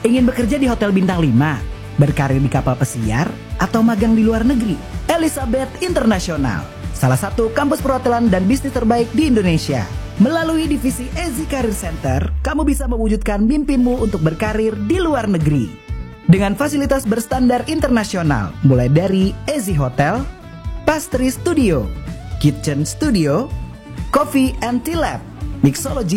Ingin bekerja di hotel bintang 5, berkarir di kapal pesiar, atau magang di luar negeri? Elizabeth International, salah satu kampus perhotelan dan bisnis terbaik di Indonesia. Melalui divisi Ezi Career Center, kamu bisa mewujudkan mimpimu untuk berkarir di luar negeri. Dengan fasilitas berstandar internasional, mulai dari Ezi Hotel, Pastry Studio, Kitchen Studio, Coffee and Tea Lab, Mixology,